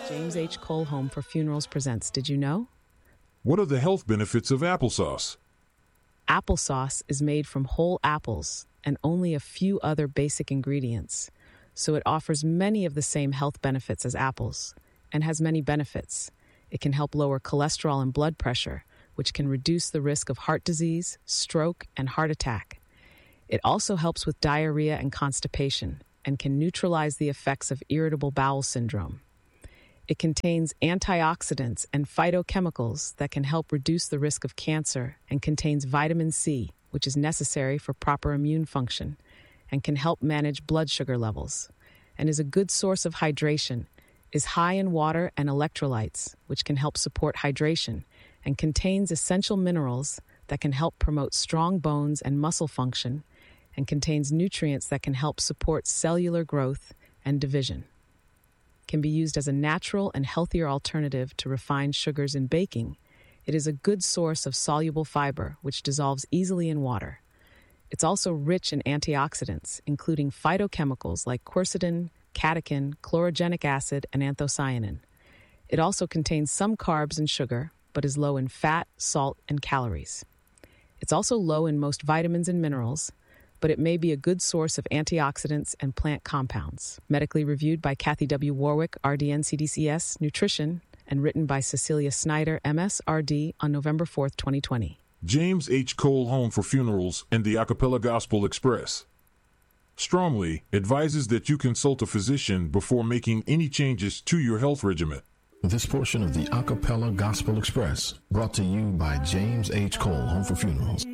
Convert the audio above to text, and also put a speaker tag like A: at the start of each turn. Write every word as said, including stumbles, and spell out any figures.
A: James H. Cole Home for Funerals presents Did You Know?
B: What are the health benefits of applesauce?
A: Applesauce is made from whole apples and only a few other basic ingredients, so it offers many of the same health benefits as apples and has many benefits. It can help lower cholesterol and blood pressure, which can reduce the risk of heart disease, stroke, and heart attack. It also helps with diarrhea and constipation and can neutralize the effects of irritable bowel syndrome. It contains antioxidants and phytochemicals that can help reduce the risk of cancer and contains vitamin C, which is necessary for proper immune function and can help manage blood sugar levels, and is a good source of hydration, is high in water and electrolytes, which can help support hydration, and contains essential minerals that can help promote strong bones and muscle function, and contains nutrients that can help support cellular growth and division. Can be used as a natural and healthier alternative to refined sugars in baking. It is a good source of soluble fiber, which dissolves easily in water. It's also rich in antioxidants, including phytochemicals like quercetin, catechin, chlorogenic acid, and anthocyanin. It also contains some carbs and sugar, but is low in fat, salt, and calories. It's also low in most vitamins and minerals, but it may be a good source of antioxidants and plant compounds. Medically reviewed by Kathy W. Warwick, R D N C D C S, Nutrition, and written by Cecilia Snyder, M S R D, on November fourth, twenty twenty.
B: James H. Cole Home for Funerals and the Acapella Gospel Express strongly advises that you consult a physician before making any changes to your health regimen.
C: This portion of the Acapella Gospel Express brought to you by James H. Cole Home for Funerals.